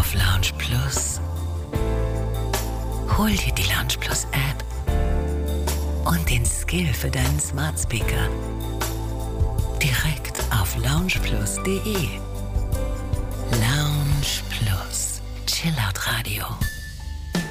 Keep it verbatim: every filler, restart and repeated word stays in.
auf Lounge Plus. Hol dir die Lounge Plus App und den Skill für deinen Smart Speaker direkt auf lounge plus punkt de.